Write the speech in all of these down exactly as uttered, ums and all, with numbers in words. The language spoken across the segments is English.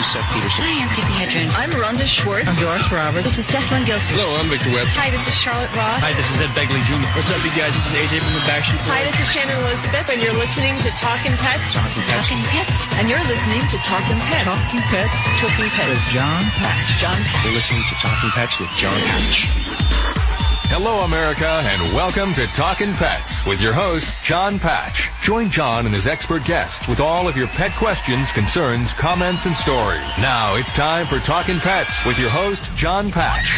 I'm Seth Peterson. Hi, I'm Tippi Hedren. I'm Rhonda Schwartz. I'm Doris Roberts. This is Jessalyn Gilson. Hello, I'm Victor Webb. Hi, this is Charlotte Ross. Hi, this is Ed Begley Junior What's up, you guys? This is A J from the Backstreet Boys. Hi, this is Shannon Elizabeth, and you're listening to Talkin' Pets. Talkin' Pets. Talkin' Pets. And you're listening to Talkin' Pets. Talking Pets. Talkin' Pets. With John Patch. John Patch. You're listening to Talkin' Pets with John Patch. Hello, America, and welcome to Talkin' Pets with your host, John Patch. Join John and his expert guests with all of your pet questions, concerns, comments, and stories. Now it's time for Talkin' Pets with your host, John Patch.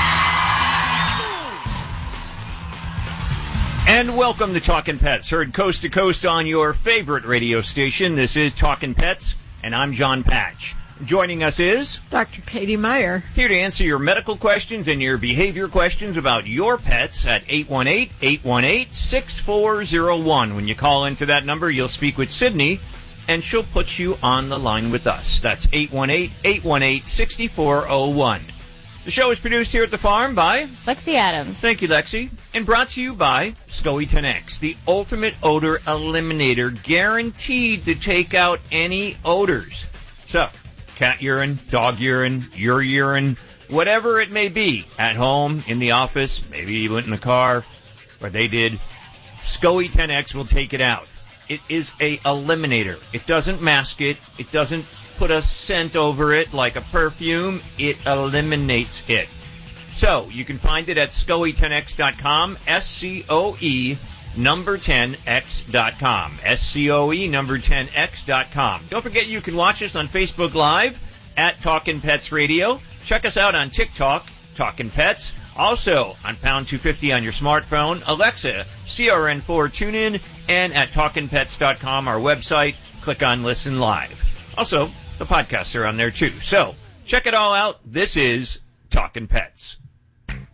And welcome to Talkin' Pets, heard coast to coast on your favorite radio station. This is Talkin' Pets, and I'm John Patch. Joining us is Doctor Katie Meyer, here to answer your medical questions and your behavior questions about your pets at eight one eight, eight one eight, six four zero one. When you call into that number, you'll speak with Sydney, and she'll put you on the line with us. That's eight one eight, eight one eight, six four zero one. The show is produced here at the farm by Lexi Adams. Thank you, Lexi. And brought to you by SCOE ten X, the ultimate odor eliminator, guaranteed to take out any odors. So, cat urine, dog urine, your urine, whatever it may be, at home, in the office, maybe you went in the car, or they did, SCOE ten X will take it out. It is a eliminator. It doesn't mask it. It doesn't put a scent over it like a perfume. It eliminates it. So, you can find it at scoe ten x dot com, S C O E number ten x dot com, S C O E number ten x dot com. Don't forget you can watch us on Facebook Live at Talkin' Pets Radio. Check us out on TikTok, Talkin' Pets. Also on Pound two fifty on your smartphone, Alexa, C R N four TuneIn, and at talkin pets dot com, our website. Click on Listen Live. Also, the podcasts are on there too. So, check it all out. This is Talkin' Pets.